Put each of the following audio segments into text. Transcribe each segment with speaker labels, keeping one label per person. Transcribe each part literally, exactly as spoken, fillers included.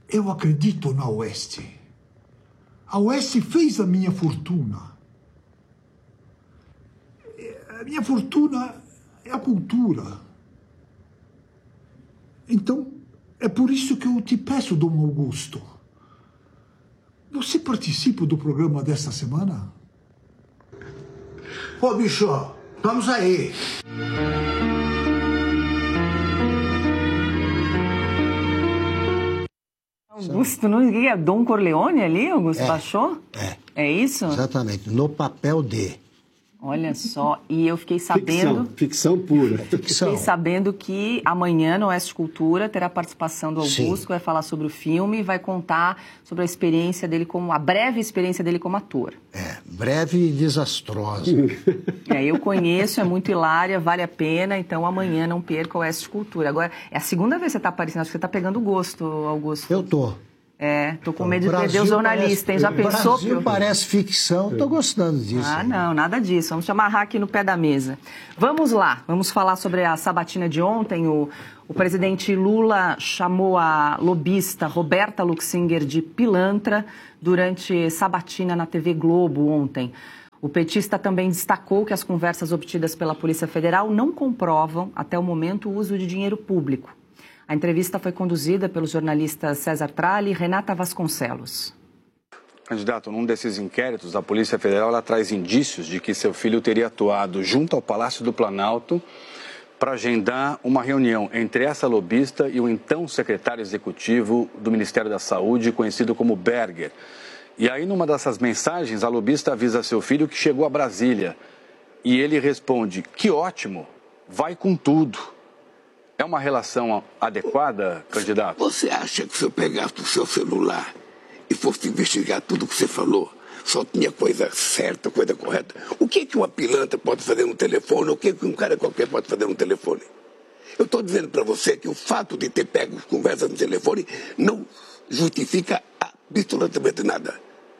Speaker 1: Eu acredito na Oeste. A Oeste fez a minha fortuna. A minha fortuna é a cultura. Então, é por isso que eu te peço, Dom Augusto. Você participa do programa desta semana?
Speaker 2: Ô, bicho, vamos aí.
Speaker 3: Augusto, não é Dom Corleone ali? Augusto
Speaker 2: é,
Speaker 3: baixou?
Speaker 2: É.
Speaker 3: É isso?
Speaker 2: Exatamente, no papel de...
Speaker 3: Olha só, e eu fiquei sabendo...
Speaker 4: Ficção, ficção pura.
Speaker 2: Ficção.
Speaker 3: Fiquei sabendo que amanhã no Oeste Cultura terá participação do Augusto,
Speaker 2: Sim.
Speaker 3: que vai falar sobre o filme e vai contar sobre a experiência dele como... a breve experiência dele como ator.
Speaker 2: É, breve e desastrosa.
Speaker 3: É, eu conheço, é muito hilária, vale a pena, então amanhã não perca o Oeste Cultura. Agora, é a segunda vez que você está aparecendo, acho que você está pegando gosto, Augusto.
Speaker 2: Eu tô.
Speaker 3: É, tô com medo
Speaker 2: O
Speaker 3: de perder
Speaker 2: Brasil
Speaker 3: o jornalista, hein? Já
Speaker 2: parece,
Speaker 3: pensou?
Speaker 2: O Brasil
Speaker 3: que...
Speaker 2: parece ficção, tô gostando disso.
Speaker 3: Ah, não, nada disso. Vamos te amarrar aqui no pé da mesa. Vamos lá, vamos falar sobre a sabatina de ontem. O, o presidente Lula chamou a lobista Roberta Luxinger de pilantra durante sabatina na T V Globo ontem. O petista também destacou que as conversas obtidas pela Polícia Federal não comprovam, até o momento, o uso de dinheiro público. A entrevista foi conduzida pelos jornalistas César Tralli e Renata Vasconcelos.
Speaker 5: Candidato, num desses inquéritos, a Polícia Federal ela traz indícios de que seu filho teria atuado junto ao Palácio do Planalto para agendar uma reunião entre essa lobista e o então secretário executivo do Ministério da Saúde, conhecido como Berger. E aí, numa dessas mensagens, a lobista avisa seu filho que chegou a Brasília. E ele responde, que ótimo, vai com tudo. É uma relação adequada, candidato?
Speaker 6: Você acha que se eu pegasse o seu celular e fosse investigar tudo que você falou, só tinha coisa certa, coisa correta? O que que uma pilantra pode fazer no telefone? O que que um cara qualquer pode fazer no telefone? Eu estou dizendo para você que o fato de ter pego conversas no telefone não justifica absolutamente nada.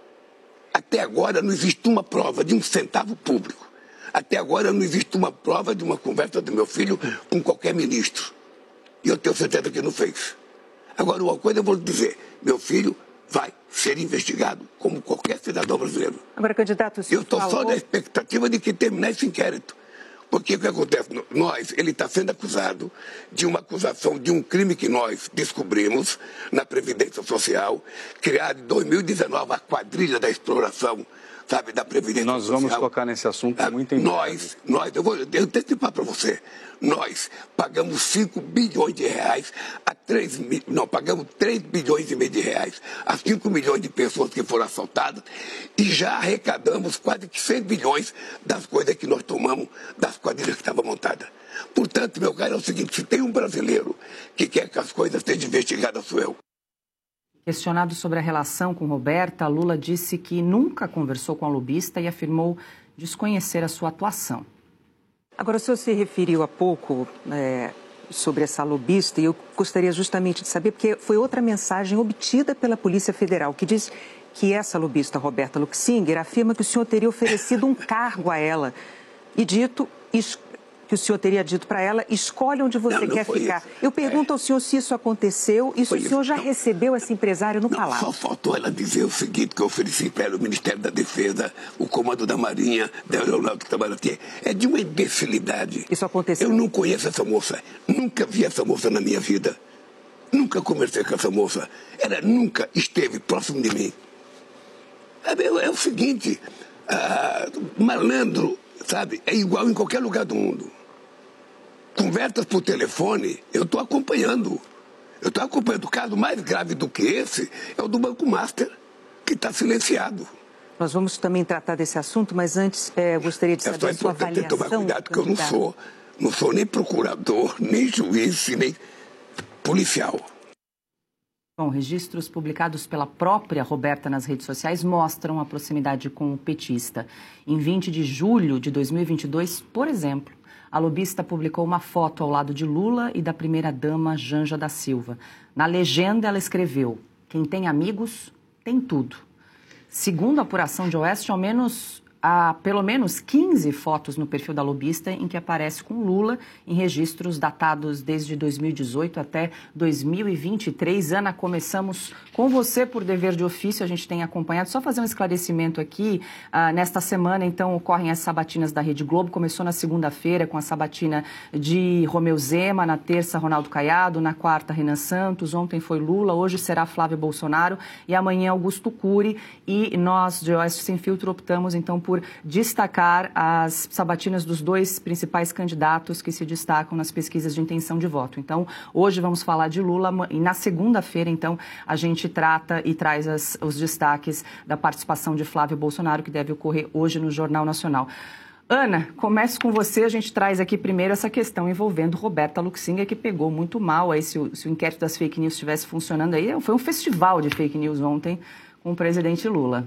Speaker 6: Até agora não existe uma prova de um centavo público. Até agora não existe uma prova de uma conversa do meu filho com qualquer ministro. E eu tenho certeza que não fez. Agora, uma coisa eu vou lhe dizer. Meu filho vai ser investigado como qualquer cidadão brasileiro.
Speaker 7: Agora, candidato,
Speaker 6: eu estou
Speaker 7: falou...
Speaker 6: só na expectativa de que terminar esse inquérito. Porque o que acontece? Nós, ele está sendo acusado de uma acusação de um crime que nós descobrimos na Previdência Social, criado em dois mil e dezenove, a quadrilha da exploração, sabe, da Previdência
Speaker 5: Nós
Speaker 6: Social.
Speaker 5: Nós vamos tocar nesse assunto ah, muito em
Speaker 6: Nós, nós, eu vou eu antecipar para você, nós pagamos cinco bilhões de reais a três, não, pagamos três bilhões e meio de reais a cinco milhões de pessoas que foram assaltadas e já arrecadamos quase que cem bilhões das coisas que nós tomamos das quadrilhas que estavam montadas. Portanto, meu caro, é o seguinte, se tem um brasileiro que quer que as coisas sejam investigadas, sou eu.
Speaker 3: Questionado sobre a relação com Roberta, Lula disse que nunca conversou com a lobista e afirmou desconhecer a sua atuação.
Speaker 7: Agora, o senhor se referiu há pouco é, sobre essa lobista e eu gostaria justamente de saber, porque foi outra mensagem obtida pela Polícia Federal, que diz que essa lobista, Roberta Luxinger, afirma que o senhor teria oferecido um cargo a ela e dito... que o senhor teria dito para ela, escolhe onde você
Speaker 6: não, não
Speaker 7: quer ficar.
Speaker 6: Isso.
Speaker 7: Eu pergunto é. ao senhor se isso aconteceu e se o senhor já não. recebeu esse empresário no
Speaker 6: não,
Speaker 7: palácio.
Speaker 6: Só faltou ela dizer o seguinte, que eu ofereci para ela o Ministério da Defesa, o Comando da Marinha, da Aeronáutica Itamaraty. É de uma imbecilidade.
Speaker 7: Isso aconteceu?
Speaker 6: Eu não conheço essa moça. Nunca vi essa moça na minha vida. Nunca conversei com essa moça. Ela nunca esteve próximo de mim. É, é o seguinte, ah, malandro, sabe, é igual em qualquer lugar do mundo. Conversas por telefone, eu estou acompanhando. Eu estou acompanhando. O caso mais grave do que esse é o do Banco Master, que está silenciado.
Speaker 7: Nós vamos também tratar desse assunto, mas antes é, eu gostaria de saber
Speaker 6: é
Speaker 7: a sua avaliação.
Speaker 6: Tomar cuidado, que eu não sou, não sou nem procurador, nem juiz, nem policial.
Speaker 3: Bom, registros publicados pela própria Roberta nas redes sociais mostram a proximidade com o petista. Em vinte de julho de dois mil e vinte e dois, por exemplo, a lobista publicou uma foto ao lado de Lula e da primeira-dama Janja da Silva. Na legenda, ela escreveu: quem tem amigos, tem tudo. Segundo a apuração de Oeste, ao menos há pelo menos quinze fotos no perfil da lobista em que aparece com Lula em registros datados desde dois mil e dezoito até dois mil e vinte e três. Ana, começamos com você por dever de ofício, a gente tem acompanhado. Só fazer um esclarecimento aqui, uh, nesta semana, então, ocorrem as sabatinas da Rede Globo. Começou na segunda-feira com a sabatina de Romeu Zema, na terça, Ronaldo Caiado, na quarta, Renan Santos, ontem foi Lula, hoje será Flávio Bolsonaro e amanhã Augusto Cury. E nós, de Oeste Sem Filtro, optamos, então, por destacar as sabatinas dos dois principais candidatos que se destacam nas pesquisas de intenção de voto. Então, hoje vamos falar de Lula e na segunda-feira, então, a gente trata e traz as, os destaques da participação de Flávio Bolsonaro, que deve ocorrer hoje no Jornal Nacional. Ana, começo com você. A gente traz aqui primeiro essa questão envolvendo Roberta Luxinger, que pegou muito mal aí se o, se o inquérito das fake news estivesse funcionando aí. Foi um festival de fake news ontem com o presidente Lula.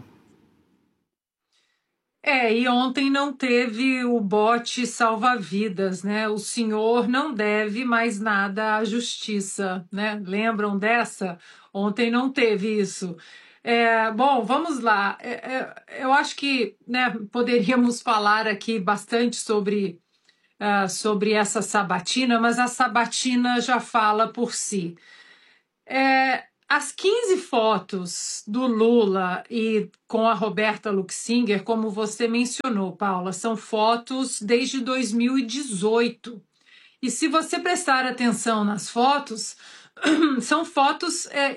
Speaker 4: É, e ontem não teve o bote salva-vidas, né? O senhor não deve mais nada à justiça, né? Lembram dessa? Ontem não teve isso. É, bom, vamos lá. É, é, eu acho que, né, poderíamos falar aqui bastante sobre, uh, sobre essa sabatina, mas a sabatina já fala por si. É, as quinze fotos do Lula e com a Roberta Luxinger, como você mencionou, Paula, são fotos desde dois mil e dezoito. E se você prestar atenção nas fotos, são fotos... É,